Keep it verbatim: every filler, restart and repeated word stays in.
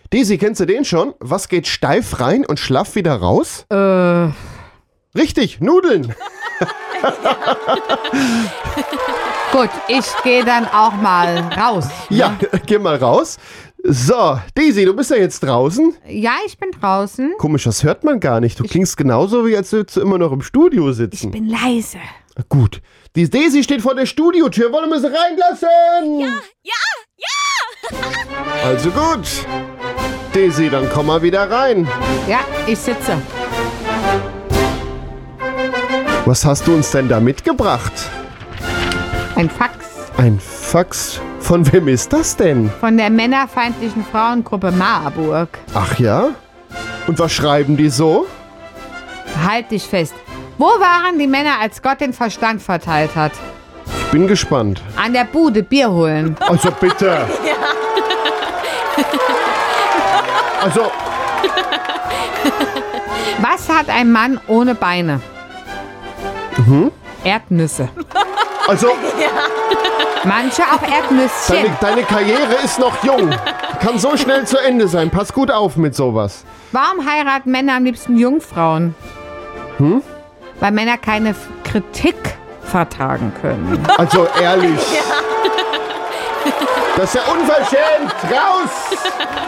Daisy, kennst du den schon? Was geht steif rein und schlaff wieder raus? Äh. Richtig, Nudeln. Gut, ich gehe dann auch mal raus. Ja, geh mal raus. So, Daisy, du bist ja jetzt draußen. Ja, ich bin draußen. Komisch, das hört man gar nicht. Du klingst genauso, wie als würdest du immer noch im Studio Ich sitzen. bin leise. Gut. Die Daisy steht vor der Studiotür. Wollen wir sie reinlassen? Ja, ja, ja! Also gut. Daisy, dann komm mal wieder rein. Ja, ich sitze. Was hast du uns denn da mitgebracht? Ein Fax Ein Fax. Von wem ist das denn? von der männerfeindlichen Frauengruppe Marburg. Ach ja? Und was schreiben die so? Halt dich fest. Wo waren die Männer, als Gott den Verstand verteilt hat? Ich bin gespannt. An der Bude Bier holen. Also bitte. Also, Was hat ein Mann ohne Beine? Mhm. Erdnüsse. also Manche auch Erdnüsschen. deine, deine Karriere ist noch jung. Kann so schnell zu Ende sein. Pass gut auf mit sowas. Warum heiraten Männer am liebsten Jungfrauen? Hm? Weil Männer keine F- Kritik vertragen können. Also ehrlich. Das ist ja unverschämt. Raus!